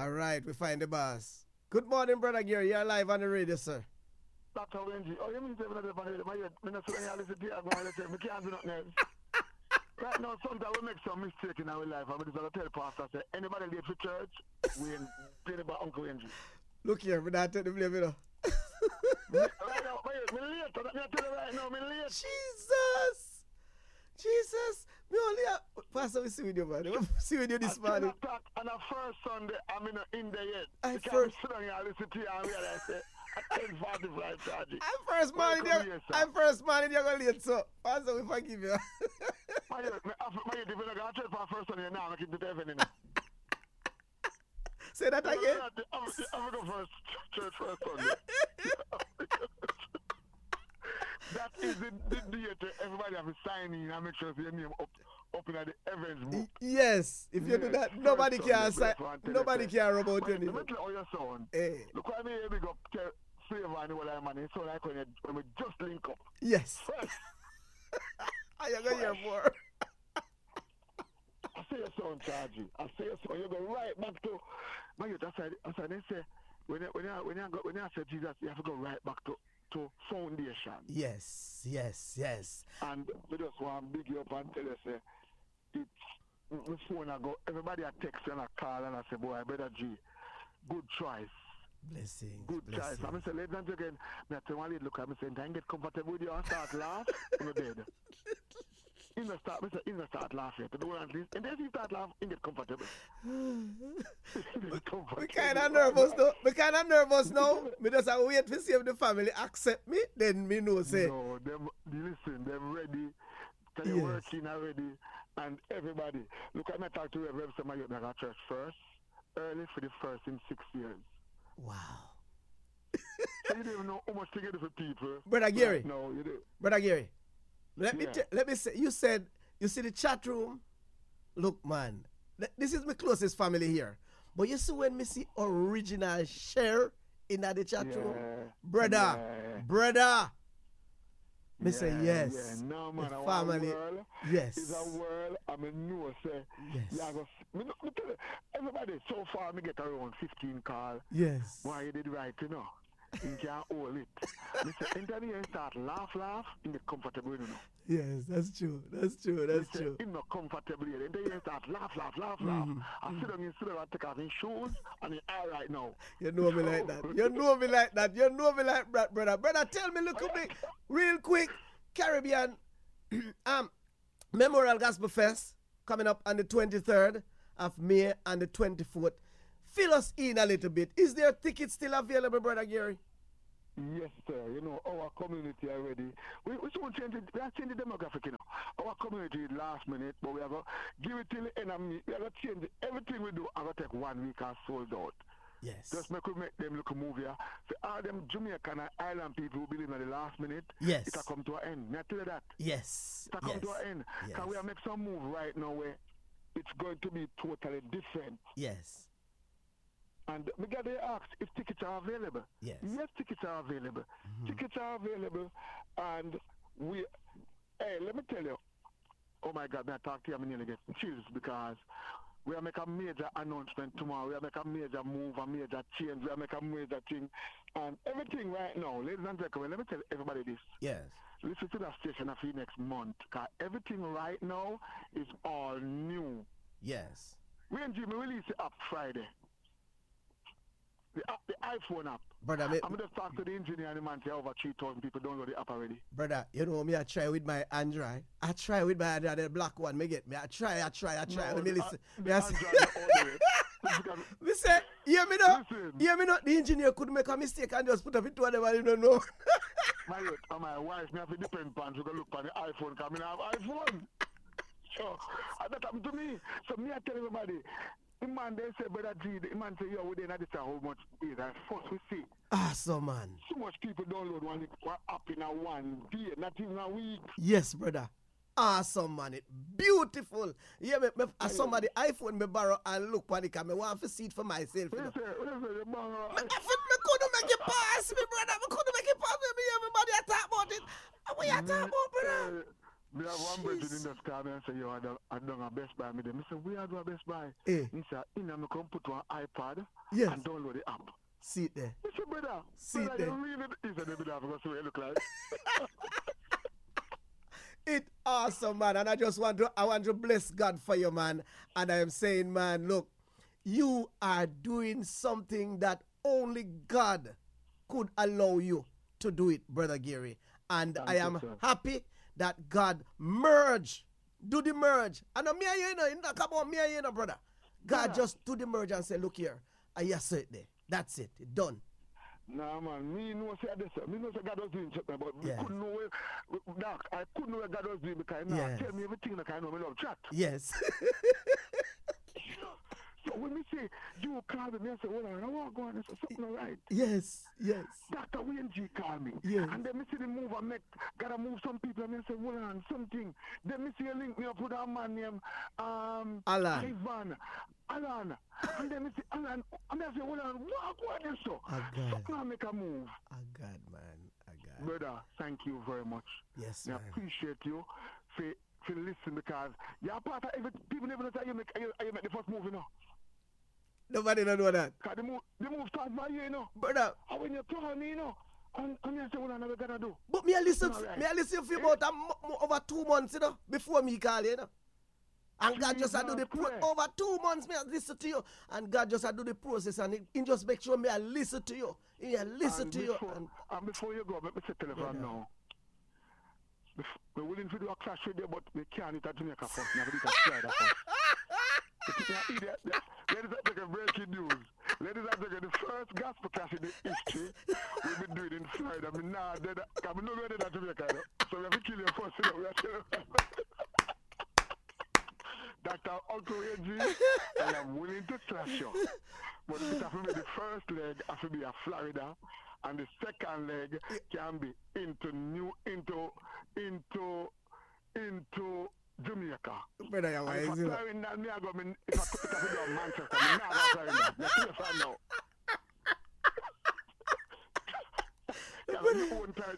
All right, we find the boss. Good morning, Brother Gary. You're live on the radio, sir. Dr. Wendy, oh, you mean to say I'm not saying I listen to you, I'm going to say, I can't do nothing else. Right now, sometimes we make some mistake in our life. I'm just going to tell the pastor, say, anybody late for church, we ain't playing about Uncle Wendy. Look here, we not take the blame, you know. Right now, me late. I'm tell you right now, me late. Jesus. Me only Pastor, we see with you, man. We see with you this morning. On the first Sunday, I'm in there yet. I can't first sit down here and listen to you and realize that at 10:45 charge. I'm first man in you're going to late, so Pastor, we forgive you. My youth, if you're not going to church for first Sunday now, I'm going to heaven in it. Say that again. I'm going to go church first Sunday. That is the date everybody have to sign in and make sure your name up in the Evans book. Yes, if you do that, nobody can sign. Nobody can rub out anything. Look at your son. Hey. Look what I mean, big up Flavor and all that money. So like when we just link up. Yes. Fresh. Are you going to hear more? I say your son, Chargy. I say your son. You go right back to my youth. That's why they say when you say Jesus, you have to go right back to foundation. Yes. And we just want to big you up and tell you, say, it's my phone I go, everybody I text and I call and I say, boy, Brother G, good choice. Blessing. Good choice. I'm say, ladies and gentlemen, I tell one lady, look at me saying, don't get comfortable with you and start laugh in the bed. In the start laughing. And then you start laughing and get comfortable. We kind of nervous now. Me just wait to see if the family accept me. Then me know say. No, listen, them ready. They're working already. And everybody. Look at me talk to Reverend somebody at church first. Early for the first in 6 years. Wow. So you don't even know how much to get for people. Brother Gary. Right? No, you do. Brother Gary. Let me say, you said, you see the chat room? Look, man, this is my closest family here. But you see when me see original share in the chat room? Brother, me say yes. Yeah. No, man, the family, world, yes. It's a world, I mean, no, say, yes. Me tell you, everybody, so far, me get around 15 calls. Yes. Why you did right, you know? You can't hold it. Me say, enter the and start laugh, and get comfortable, you know. Yes, that's true. You're not comfortable here. Enter the and start laugh. I sit down and take off his shoes, and he's all right now. You know me like that. You know me like that, brother. Brother, tell me, look at me, real quick, Caribbean Memorial Gospel Fest coming up on the 23rd of May and the 24th. Fill us in a little bit. Is there tickets still available, Brother Gary? Yes, sir. You know, our community already. We should change it. We are changing the demographic, you know. Our community is last minute, but we are going to give it till the end of me. We are going to change it. Everything we do, I'm going to take 1 week and sold out. Yes. Just make them look a movie. So all them Jamaican and island people who believe in the last minute, yes, it'll come to an end. May I tell you that? Yes. It'll come to an end. Can we make some move right now where it's going to be totally different? Yes. And we got to ask if tickets are available. Yes, tickets are available. Tickets are available, and let me tell you, oh my God, I talk to you, I'm nearly get chills because we are making a major announcement tomorrow. We are making a major move, a major change. We are making a major thing, and everything right now, ladies and gentlemen, let me tell everybody this. Yes. Listen to that station a few next month, because everything right now is all new. Yes. We release the app Friday. The iPhone app. Brother, I'm just talking to the engineer and the man say over 3,000 people download the app already. Brother, you know me, I try with my Android. the black one, me get me. I try. No, Let me listen. Me say, hear me now. The engineer could make a mistake and just put up it to whatever you don't know. My youth and my wife, me have to depend on to go look on the iPhone because I have iPhone. So, that happened to me. So me I tell everybody, the man they say, Brother G, the man say, yo, we didn't know how much is. And first we see. Awesome, man. So much people download one app in a 1 day, not even a week. Yes, brother. Awesome, man. It beautiful. Yeah, somebody iPhone me borrow and look on the camera. I want to see it for myself. What is it? You borrow? I couldn't make it pass me, brother. I couldn't make it pass me. Everybody talk about it. What you talk about, brother? Me have one brother in the car and say, yo, I done a Best Buy. Me say, where I do a Best Buy? Eh. He said, I come put on iPad Yes. and download the app. See it there. I said, brother, See it there. you really, he said, brother, because you look like. It awesome, man. And I want to bless God for you, man. And I am saying, man, look, you are doing something that only God could allow you to do it, Brother Gary. And I am happy that God do the merge. And me and you know, come on, me and you know, brother. God just do the merge and say, look here, I just it there. That's it. It done. Nah, man, me know say this. Me know say God was doing something, but we couldn't know where. Doc, I couldn't know where God was doing because now tell me everything that I know. Me love chat. Yes. So when me say you call me, I say, well, I want to go on. I say something alright. Yes. Dr. Wayne G call me. Yes. And then me see the move I make. Gotta move some people. And I say, well, on something. Then me see a link me up with a man named Alan. Ivan. Alan. And then me see Alan. And I say, well, on what go on so? So I make a move. Oh God, man. Brother, thank you very much. Yes, I man. appreciate you for listening because you're part of every people never know that you make the first move, you know. Nobody don't know that. Because the move starts by you, you know. Brother. And when you call me, you know, and I say, what am I going to do? But me I listen for about over 2 months, you know, before me call you know. And God just do the over 2 months me I listen to you. And God just do the process and he just make sure me I listen to you. I listen to you. And before you go, let me say telephone now. We're willing to do a clash with you, but we can't eat at Jamaica first. Now we need to slide that first. Ladies and gentlemen, breaking news. Ladies and gentlemen, the first gospel clash in the history we've been doing in Florida. I mean, now, I'm not ready to Jamaica. So we have to kill you first. You know, we have to... Dr. Uncle AG, I am willing to clash you. But it has to be the first leg, has to be a Florida. And the second leg can be into Jamaica. Brother, you're wise, you know. If I could have been Manchester, I'm not going to now. Brother,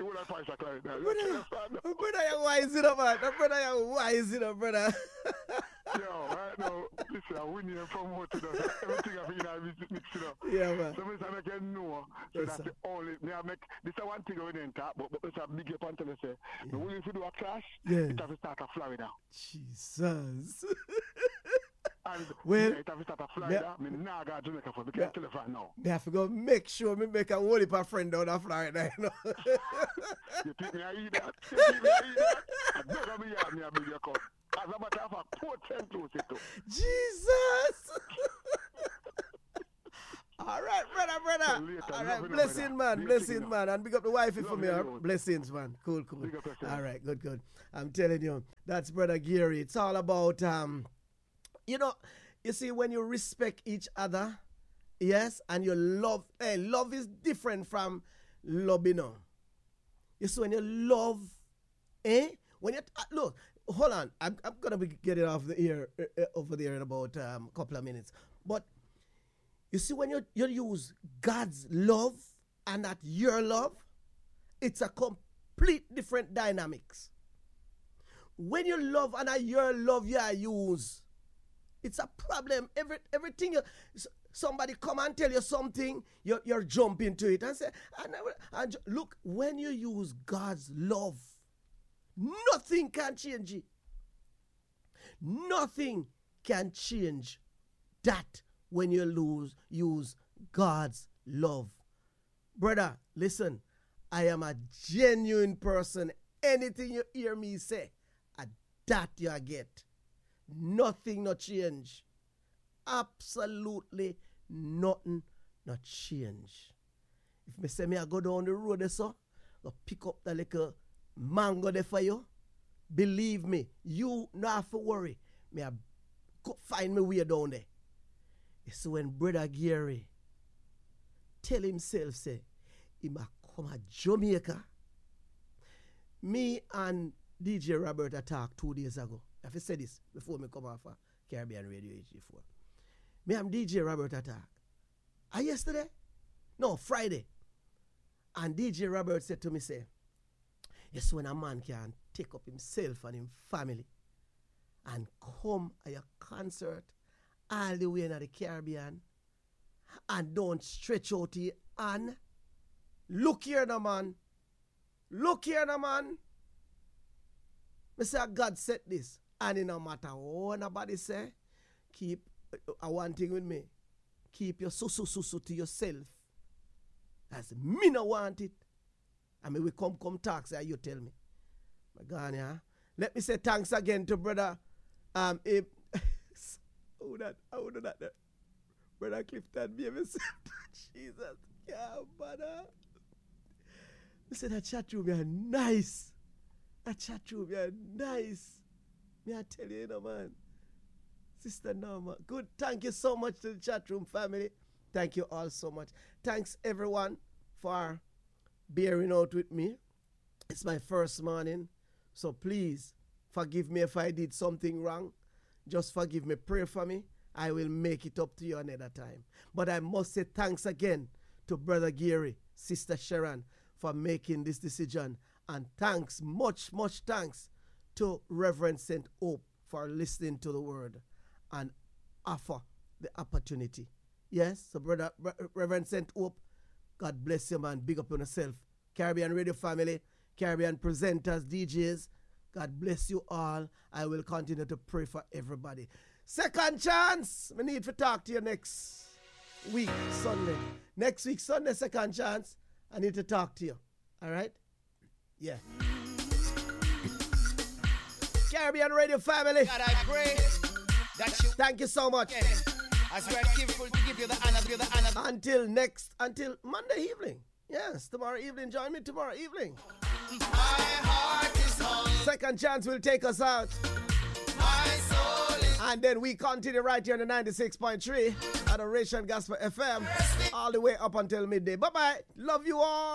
you're wise, you know, man. Brother, you're wise, you know, brother. Yo, right now, listen, I'm winning and promoting everything I've been mixing up. Yeah, man. So, I can know. So, that's the only. This is one thing I didn't talk, but it's a big up until I say, we're willing to do a clash, it has to start at Florida. Jesus. And well, it has to start at Florida. I mean, now I got Jamaica for because tell you right now. I have to go make sure me make a whole heap of friend down at Florida, you know. You think me I eat that? You think me I eat that? I don't know me a big cup. As a matter of fact, 410 close it to. Jesus! All right, brother. All right, blessing, man. And big up the wifey for me. Blessings, man. Cool. All right, good. I'm telling you, that's Brother Gary. It's all about, you know, you see, when you respect each other, yes, and you love, love is different from love, you know. You see, when you love, when you, look, hold on, I'm going to be getting off the air over there in about a couple of minutes. But you see, when you use God's love and not your love, it's a complete different dynamics. When you love and not your love you use, it's a problem. Everything somebody come and tell you something, you're jump into it and say, and look, when you use God's love, nothing can change it. Nothing can change that when you use God's love. Brother, listen, I am a genuine person. Anything you hear me say, that you get. Nothing no change. Absolutely nothing no change. If me say me I go down the road there, so go pick up the little mango there for you, believe me, you not have to worry. Me I go find me way down there. So when Brother Gary tell himself, say, he might come to Jamaica, me and DJ Robert talked 2 days ago. I have to say this before me come off of Caribbean Radio HG4. Me and DJ Robert talk. Yesterday? No, Friday. And DJ Robert said to me, say, yes, when a man can take up himself and his family and come at your concert all the way in the Caribbean and don't stretch out your hand. Look here now, man. Look here now, man. I say God said this. And it no matter what nobody say, keep one thing with me. Keep your susu to yourself. As me no want it. I mean, we come talk, say you tell me. My God, yeah. Let me say thanks again to brother I would do that there. Brother Clifton be myself. Jesus. Yeah, brother. I said that chat room are nice. That chat room are nice. Me I tell you, man. Sister Norma. Good. Thank you so much to the chat room family. Thank you all so much. Thanks everyone for bearing out with me. It's my first morning. So please forgive me if I did something wrong. Just forgive me. Pray for me. I will make it up to you another time. But I must say thanks again to Brother Gary, Sister Sharon, for making this decision. And thanks, much thanks to Reverend St. Hope for listening to the word and offer the opportunity. Yes, so Brother Reverend St. Hope, God bless you, man. Big up on yourself. Caribbean Radio family, Caribbean presenters, DJs, God bless you all. I will continue to pray for everybody. Second chance. We need to talk to you next week, Sunday. Next week, Sunday, second chance. I need to talk to you. All right? Yeah. Caribbean Radio family. God, I pray that you... Thank you so much. As we are careful to give you the honor, Until Monday evening. Yes, tomorrow evening. Join me tomorrow evening. My heart is hungry. Second chance will take us out. My soul is... And then we continue right here on the 96.3 Adoration Gospel FM all the way up until midday. Bye-bye. Love you all.